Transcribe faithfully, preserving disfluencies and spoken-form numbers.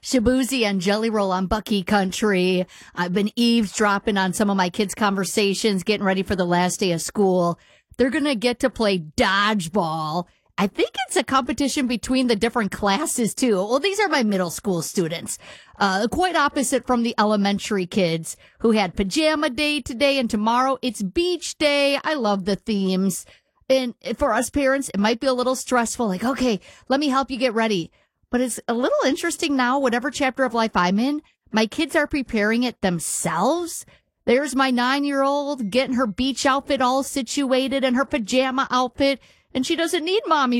Shabuzi and Jelly Roll on Bucky Country. I've been eavesdropping on some of my kids' conversations, getting ready for the last day of school. They're going to get to play dodgeball. I think it's a competition between the different classes, too. Well, these are my middle school students. Uh, quite opposite from the elementary kids who had pajama day today, and tomorrow it's beach day. I love the themes. And for us parents, it might be a little stressful. Like, okay, let me help you get ready. But it's a little interesting now, whatever chapter of life I'm in, my kids are preparing it themselves. There's my nine-year-old getting her beach outfit all situated and her pajama outfit, and she doesn't need mommy